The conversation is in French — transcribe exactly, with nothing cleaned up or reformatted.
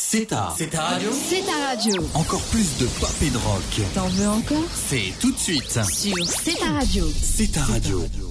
C'est ta. C'est ta radio. C'est ta radio. Encore plus de pop et de rock. T'en veux encore? C'est tout de suite. Sur C'est ta radio. C'est ta radio.